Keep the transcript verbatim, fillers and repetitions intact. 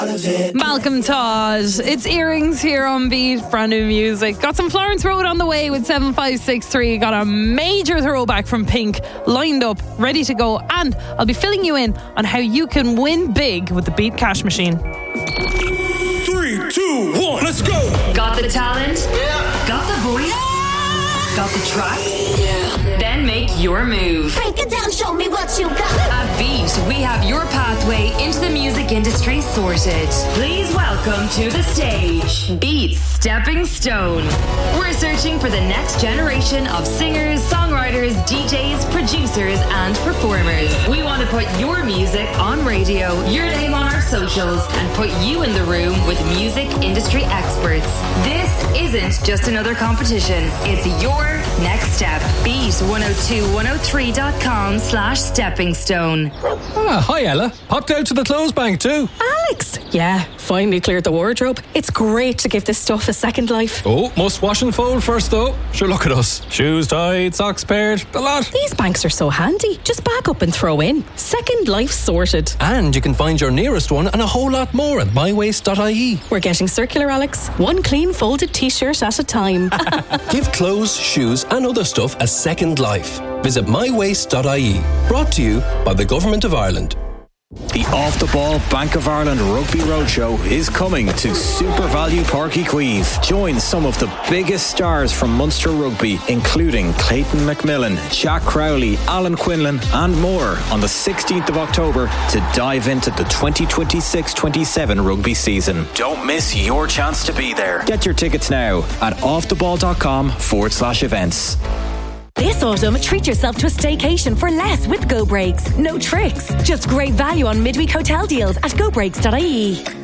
Malcolm Todd. It's Earrings here on Beat. Brand new music. Got some Florence Road on the way with seven five six three. Got a major throwback from Pink lined up, ready to go. And I'll be filling you in on how you can win big with the Beat Cash Machine. Three, two, one, let's go! Got the talent? Yeah. Got the voice? Yeah. Got the tracks? Yeah. Then make your move. Break it down, show me what you got. At Beat, we have your pathway into the music industry sorted. Please welcome to the stage, Beat's Stepping Stone. We're searching for the next generation of singers, songwriters, D Js, producers, and performers. We want to put your music on radio, your name on our socials, and put you in the room with music industry experts. This isn't just another competition. It's your next step. Beat one oh two one oh three dot com slash stepping stone. Ah, hi Ella. Popped out to the clothes bank too. Alex! Yeah, finally cleared the wardrobe. It's great to give this stuff a second life. Oh, must wash and fold first though. Sure, look at us. Shoes tied, socks paired, the lot. These banks are so handy. Just back up and throw in. Second life sorted. And you can find your nearest one and a whole lot more at my waist dot I E. We're getting circular, Alex. One clean folded t-shirt at a time. Give clothes, shoes and other stuff a second life. Visit my waist dot I E. Brought to you by the Government of Ireland. The Off the Ball Bank of Ireland Rugby Roadshow is coming to Super Value Park Queeve. Join some of the biggest stars from Munster Rugby, including Clayton McMillan, Jack Crowley, Alan Quinlan, and more on the sixteenth of October to dive into the twenty twenty-six twenty-seven rugby season. Don't miss your chance to be there. Get your tickets now at offtheball.com forward slash events. This autumn, treat yourself to a staycation for less with Go Breaks. No tricks, just great value on midweek hotel deals at go breaks dot I E.